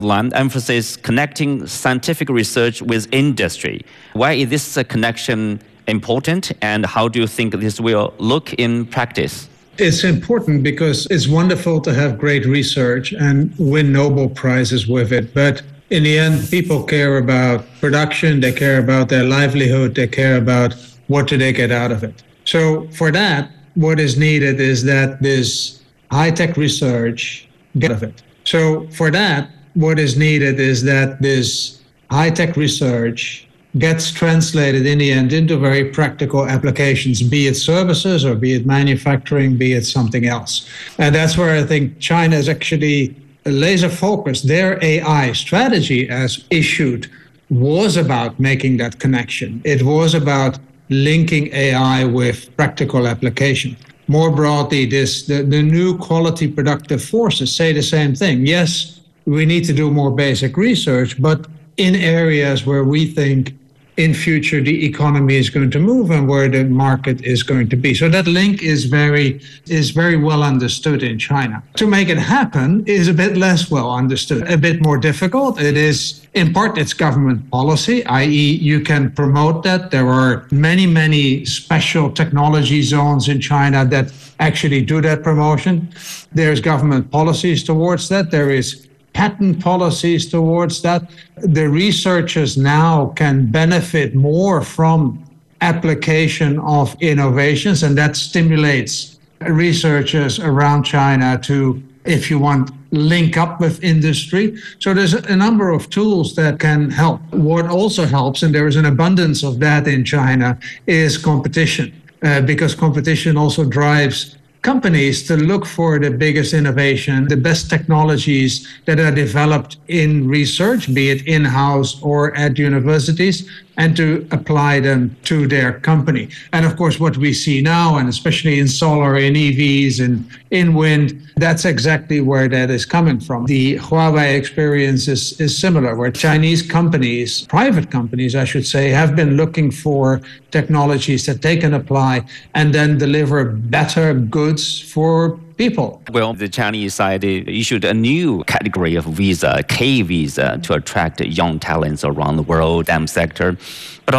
Lam emphasizes connecting scientific research with industry. Why is this connection important, and how do you think this will look in practice? It's important because it's wonderful to have great research and win Nobel Prizes with it. But in the end, people care about production, they care about their livelihood, they care about what do they get out of it. So for that, what is needed is that this high-tech research get out of it. So for that, what is needed is that this high-tech research gets translated in the end into very practical applications, be it services or be it manufacturing, be it something else. And that's where I think China is actually laser focused. Their AI strategy as issued was about making that connection. It was about linking AI with practical application. More broadly, the new quality productive forces say the same thing. Yes, we need to do more basic research, but in areas where we think in future the economy is going to move and where the market is going to be. So that link is very well understood in China. To make it happen is a bit less well understood, a bit more difficult. It is, in part, it's government policy, i.e. you can promote that. There are many special technology zones in China that actually do that promotion. There's government policies towards that. There is patent policies towards that. The researchers now can benefit more from application of innovations, and that stimulates researchers around China to, if you want, link up with industry. So there's a number of tools that can help. What also helps, and there is an abundance of that in China, is competition, because competition also drives companies to look for the biggest innovation, the best technologies that are developed in research, be it in-house or at universities, and to apply them to their company. And of course, what we see now, and especially in solar, in EVs, and in wind, that's exactly where that is coming from. The Huawei experience is similar, where Chinese companies, private companies, I should say, have been looking for technologies that they can apply and then deliver better goods for people. Well, the Chinese side issued a new category of visa, K visa, to attract young talents around the world, STEM sector. But